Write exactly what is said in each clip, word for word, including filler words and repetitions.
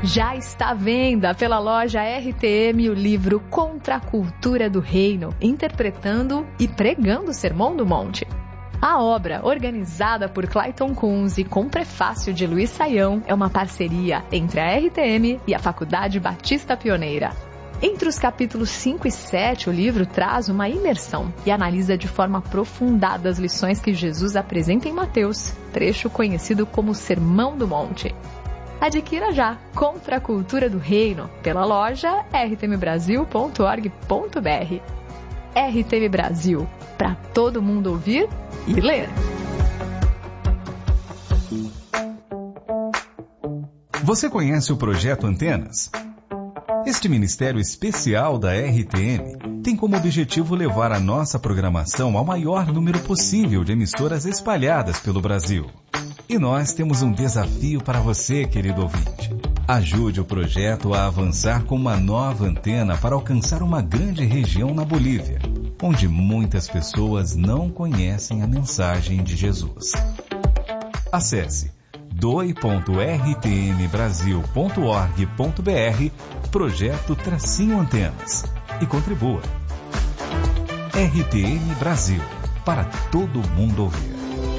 Já está à venda pela loja R T M o livro Contra a Cultura do Reino, interpretando e pregando o Sermão do Monte. A obra, organizada por Clayton Kunz e com prefácio de Luiz Saião, é uma parceria entre a R T M e a Faculdade Batista Pioneira. Entre os capítulos cinco e sete, o livro traz uma imersão e analisa de forma aprofundada as lições que Jesus apresenta em Mateus, trecho conhecido como Sermão do Monte. Adquira já Contra a Cultura do Reino pela loja r t m brasil ponto org ponto b r. R T M Brasil, para todo mundo ouvir e ler. Você conhece o Projeto Antenas? Este ministério especial da R T M tem como objetivo levar a nossa programação ao maior número possível de emissoras espalhadas pelo Brasil. E nós temos um desafio para você, querido ouvinte. Ajude o projeto a avançar com uma nova antena para alcançar uma grande região na Bolívia, onde muitas pessoas não conhecem a mensagem de Jesus. Acesse doe ponto r t m brasil ponto org ponto b r, projeto Tracinho Antenas, e contribua. R T M Brasil, para todo mundo ouvir.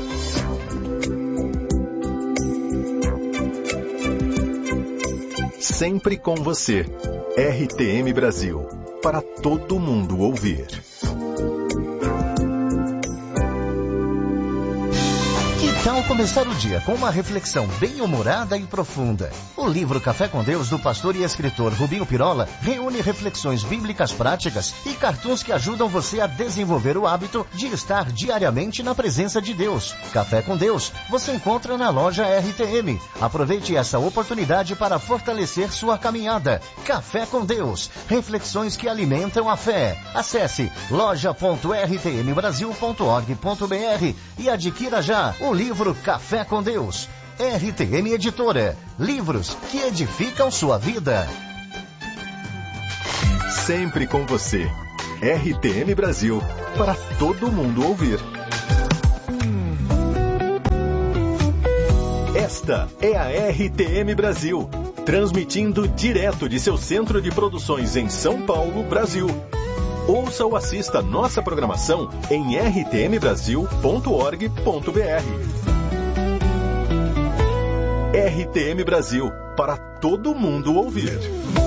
Sempre com você. R T M Brasil, para todo mundo ouvir. Que tal começar o dia com uma reflexão bem-humorada e profunda? O livro Café com Deus, do pastor e escritor Rubinho Pirola, reúne reflexões bíblicas práticas e cartoons que ajudam você a desenvolver o hábito de estar diariamente na presença de Deus. Café com Deus você encontra na loja R T M. Aproveite essa oportunidade para fortalecer sua caminhada. Café com Deus, reflexões que alimentam a fé. Acesse loja ponto r t m brasil ponto org ponto b r e adquira já o livro Café com Deus. R T M Editora. Livros que edificam sua vida. Sempre com você. R T M Brasil, para todo mundo ouvir. Esta é a R T M Brasil, transmitindo direto de seu centro de produções em São Paulo, Brasil. Ouça ou assista nossa programação em r t m brasil ponto org ponto b r. R T M Brasil, para todo mundo ouvir.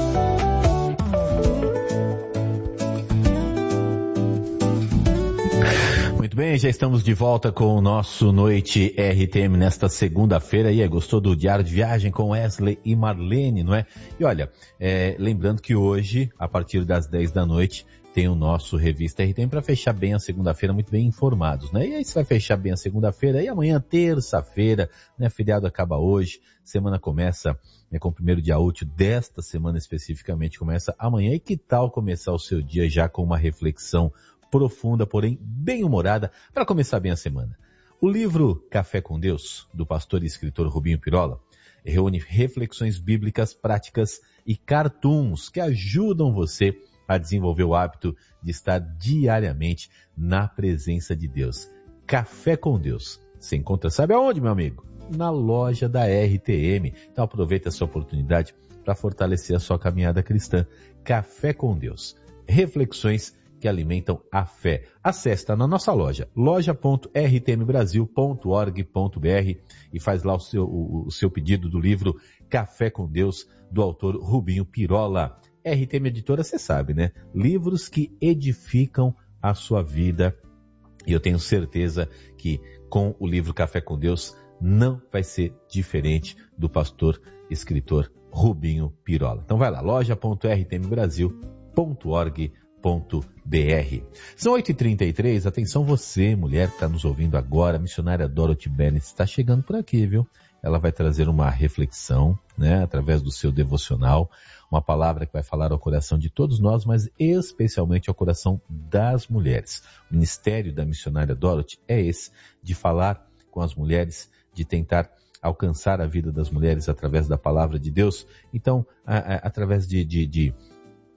Muito bem, já estamos de volta com o nosso Noite R T M nesta segunda-feira. E aí, gostou do Diário de Viagem com Wesley e Marlene, não é? E olha, é, lembrando que hoje, a partir das dez da noite, tem o nosso Revista R T M para fechar bem a segunda-feira, muito bem informados, né? E aí você vai fechar bem a segunda-feira, e amanhã, terça-feira, né? Feriado acaba hoje, semana começa, né, com o primeiro dia útil desta semana especificamente, começa amanhã. E que tal começar o seu dia já com uma reflexão profunda, porém bem humorada, para começar bem a semana? O livro Café com Deus, do pastor e escritor Rubinho Pirola, reúne reflexões bíblicas, práticas e cartoons que ajudam você a desenvolver o hábito de estar diariamente na presença de Deus. Café com Deus. Você encontra, sabe aonde, meu amigo? Na loja da R T M. Então aproveita essa oportunidade para fortalecer a sua caminhada cristã. Café com Deus. Reflexões que alimentam a fé. Acesse, tá na nossa loja, loja ponto r t m brasil ponto org ponto b r, e faz lá o seu, o, o seu pedido do livro Café com Deus, do autor Rubinho Pirola. R T M Editora, você sabe, né? Livros que edificam a sua vida. E eu tenho certeza que com o livro Café com Deus não vai ser diferente do pastor escritor Rubinho Pirola. Então vai lá, loja ponto r t m brasil ponto org ponto b r. São oito e trinta e três, atenção você, mulher que está nos ouvindo agora, a missionária Dorothy Bennett está chegando por aqui, viu? Ela vai trazer uma reflexão, né, através do seu devocional, uma palavra que vai falar ao coração de todos nós, mas especialmente ao coração das mulheres. O ministério da missionária Dorothy é esse, de falar com as mulheres, de tentar alcançar a vida das mulheres através da palavra de Deus. Então, a, a, através de, de, de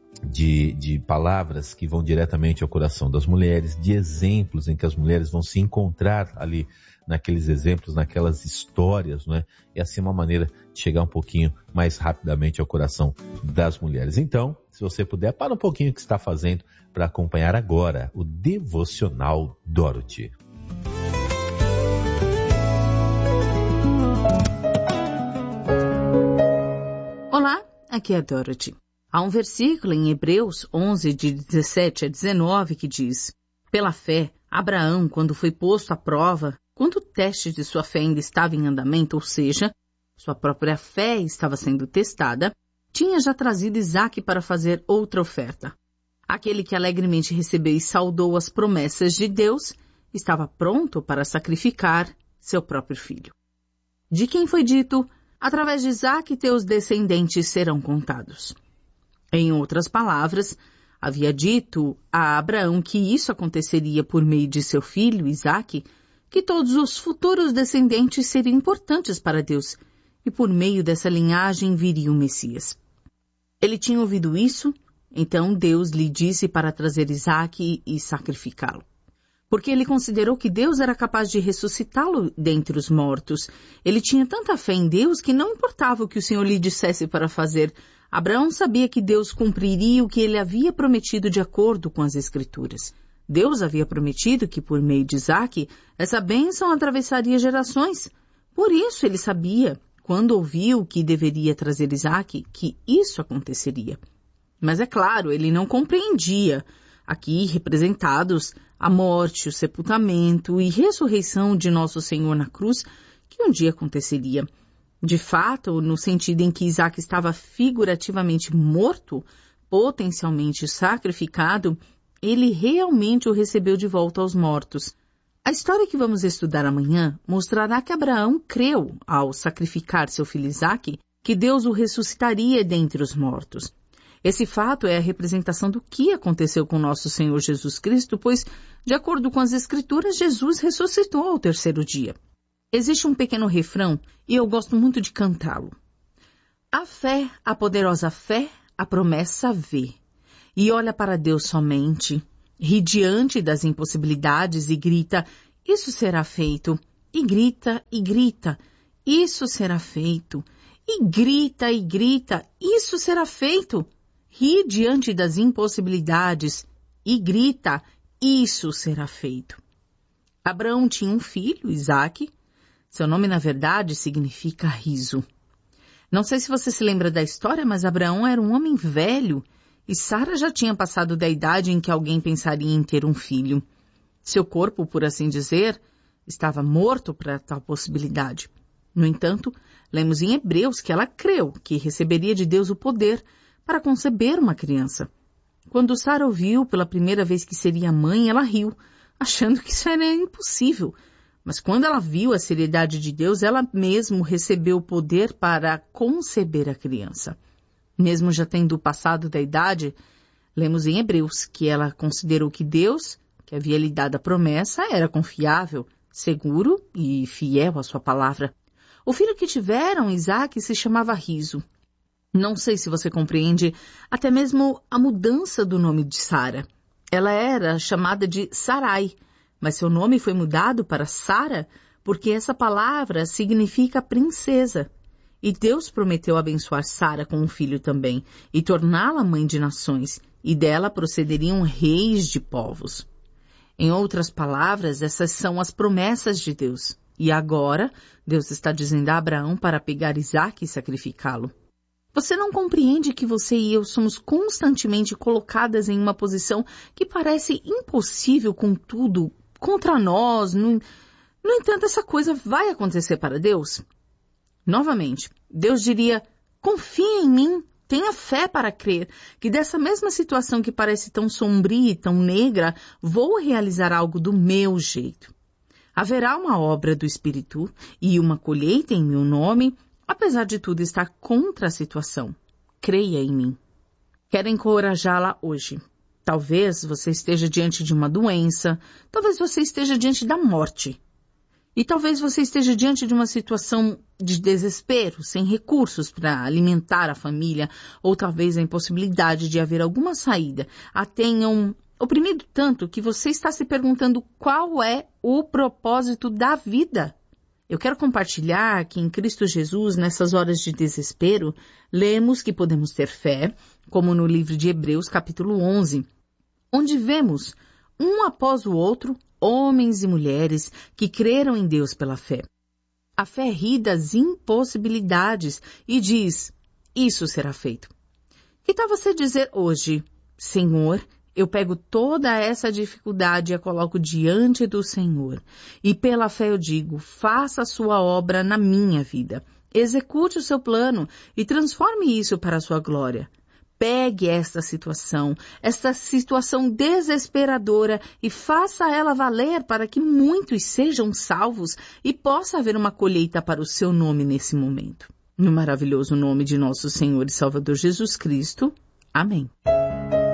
de, de palavras que vão diretamente ao coração das mulheres, de exemplos em que as mulheres vão se encontrar ali naqueles exemplos, naquelas histórias, não é? E assim uma maneira de chegar um pouquinho mais rapidamente ao coração das mulheres. Então, se você puder, para um pouquinho o que está fazendo para acompanhar agora o Devocional Dorothy. Olá, aqui é a Dorothy. Há um versículo em Hebreus onze, de dezessete a dezenove, que diz: pela fé, Abraão, quando foi posto à prova, quando o teste de sua fé ainda estava em andamento, ou seja, sua própria fé estava sendo testada, tinha já trazido Isaque para fazer outra oferta. Aquele que alegremente recebeu e saudou as promessas de Deus, estava pronto para sacrificar seu próprio filho. De quem foi dito: através de Isaque teus descendentes serão contados. Em outras palavras, havia dito a Abraão que isso aconteceria por meio de seu filho, Isaque, que todos os futuros descendentes seriam importantes para Deus, e por meio dessa linhagem viria o Messias. Ele tinha ouvido isso, então Deus lhe disse para trazer Isaque e sacrificá-lo. Porque ele considerou que Deus era capaz de ressuscitá-lo dentre os mortos. Ele tinha tanta fé em Deus que não importava o que o Senhor lhe dissesse para fazer. Abraão sabia que Deus cumpriria o que ele havia prometido de acordo com as Escrituras. Deus havia prometido que, por meio de Isaque, essa bênção atravessaria gerações. Por isso ele sabia, quando ouviu que deveria trazer Isaque, que isso aconteceria. Mas é claro, ele não compreendia, aqui representados a morte, o sepultamento e ressurreição de nosso Senhor na cruz, que um dia aconteceria. De fato, no sentido em que Isaque estava figurativamente morto, potencialmente sacrificado, ele realmente o recebeu de volta aos mortos. A história que vamos estudar amanhã mostrará que Abraão creu, ao sacrificar seu filho Isaque, que Deus o ressuscitaria dentre os mortos. Esse fato é a representação do que aconteceu com nosso Senhor Jesus Cristo, pois, de acordo com as Escrituras, Jesus ressuscitou ao terceiro dia. Existe um pequeno refrão e eu gosto muito de cantá-lo. A fé, a poderosa fé, a promessa vê. E olha para Deus somente, ri diante das impossibilidades e grita: isso será feito. E grita e grita: isso será feito. E grita e grita: isso será feito. Ri diante das impossibilidades e grita: isso será feito. Abraão tinha um filho, Isaque. Seu nome, na verdade, significa riso. Não sei se você se lembra da história, mas Abraão era um homem velho e Sara já tinha passado da idade em que alguém pensaria em ter um filho. Seu corpo, por assim dizer, estava morto para tal possibilidade. No entanto, lemos em Hebreus que ela creu que receberia de Deus o poder para conceber uma criança. Quando Sara ouviu pela primeira vez que seria mãe, ela riu, achando que isso era impossível. Mas quando ela viu a seriedade de Deus, ela mesmo recebeu o poder para conceber a criança. Mesmo já tendo passado da idade, lemos em Hebreus que ela considerou que Deus, que havia lhe dado a promessa, era confiável, seguro e fiel à sua palavra. O filho que tiveram, Isaque, se chamava Riso. Não sei se você compreende até mesmo a mudança do nome de Sara. Ela era chamada de Sarai, mas seu nome foi mudado para Sara porque essa palavra significa princesa. E Deus prometeu abençoar Sara com um filho também e torná-la mãe de nações, e dela procederiam reis de povos. Em outras palavras, essas são as promessas de Deus. E agora, Deus está dizendo a Abraão para pegar Isaque e sacrificá-lo. Você não compreende que você e eu somos constantemente colocadas em uma posição que parece impossível com tudo contra nós? No, no entanto, essa coisa vai acontecer para Deus? Novamente, Deus diria: confia em mim, tenha fé para crer que dessa mesma situação que parece tão sombria e tão negra, vou realizar algo do meu jeito. Haverá uma obra do Espírito e uma colheita em meu nome, apesar de tudo estar contra a situação. Creia em mim. Quero encorajá-la hoje. Talvez você esteja diante de uma doença, talvez você esteja diante da morte. E talvez você esteja diante de uma situação de desespero, sem recursos para alimentar a família, ou talvez a impossibilidade de haver alguma saída a tenham oprimido tanto que você está se perguntando qual é o propósito da vida. Eu quero compartilhar que em Cristo Jesus, nessas horas de desespero, lemos que podemos ter fé, como no livro de Hebreus, capítulo onze, onde vemos, um após o outro, homens e mulheres que creram em Deus pela fé. A fé ri das impossibilidades e diz, isso será feito. Que tal você dizer hoje, Senhor, eu pego toda essa dificuldade e a coloco diante do Senhor. E pela fé eu digo, faça a sua obra na minha vida. Execute o seu plano e transforme isso para a sua glória. Pegue esta situação, esta situação desesperadora e faça ela valer para que muitos sejam salvos e possa haver uma colheita para o seu nome nesse momento. No maravilhoso nome de nosso Senhor e Salvador Jesus Cristo. Amém.